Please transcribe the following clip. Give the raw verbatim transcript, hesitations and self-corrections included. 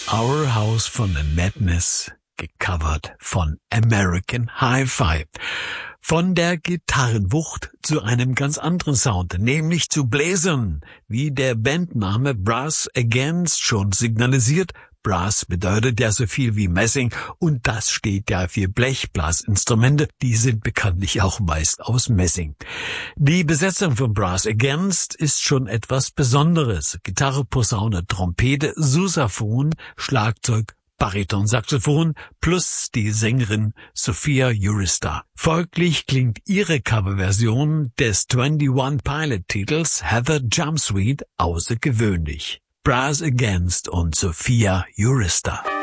Our House von The Madness, gecovert von American Hi-Fi. Von der Gitarrenwucht zu einem ganz anderen Sound, nämlich zu Bläsern, wie der Bandname Brass Against schon signalisiert. Brass bedeutet ja so viel wie Messing und das steht ja für Blechblasinstrumente, die sind bekanntlich auch meist aus Messing. Die Besetzung von Brass Against ist schon etwas Besonderes. Gitarre, Posaune, Trompete, Sousaphon, Schlagzeug, Baritonsaxophon plus die Sängerin Sophia Urista. Folglich klingt ihre Coverversion des einundzwanzig Pilot-Titels Heather Jumpsuite außergewöhnlich. Brass Against und Sophia Urista.